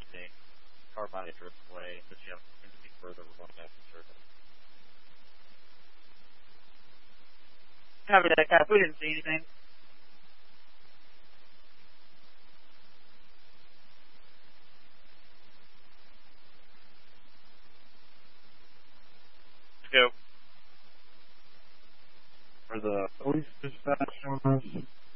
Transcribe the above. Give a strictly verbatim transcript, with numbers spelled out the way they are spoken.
detecting carbide display, but you have to be further remote message service. Copy that, Cap. We didn't see anything. Let's go. For the police dispatch on this?